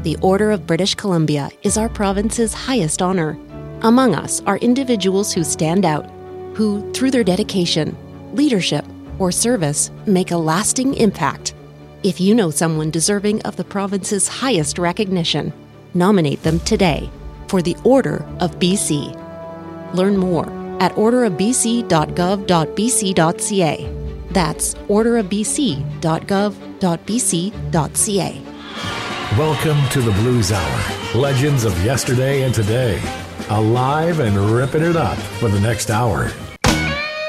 The Order of British Columbia is our province's highest honor. Among us are individuals who stand out, who, through their dedication, leadership, or service, make a lasting impact. If you know someone deserving of the province's highest recognition, nominate them today for the Order of BC. Learn more at orderofbc.gov.bc.ca. That's orderofbc.gov.bc.ca. Welcome to the Blues Hour. Legends of yesterday and today. Alive and ripping it up for the next hour.